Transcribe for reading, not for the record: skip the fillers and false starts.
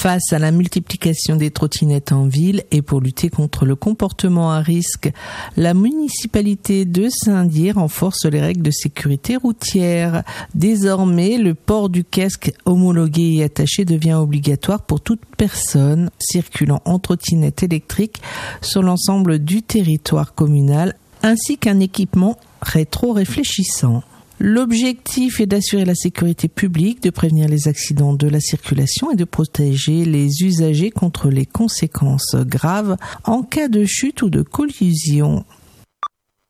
Face à la multiplication des trottinettes en ville et pour lutter contre le comportement à risque, la municipalité de Saint-Dié renforce les règles de sécurité routière. Désormais, le port du casque homologué et attaché devient obligatoire pour toute personne circulant en trottinette électrique sur l'ensemble du territoire communal, ainsi qu'un équipement rétro-réfléchissant. L'objectif est d'assurer la sécurité publique, de prévenir les accidents de la circulation et de protéger les usagers contre les conséquences graves en cas de chute ou de collision.